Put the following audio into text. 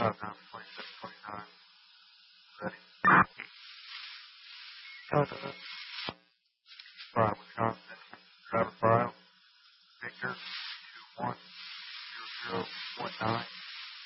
29. Ready. File, Wisconsin. Driver file. Victor 210019.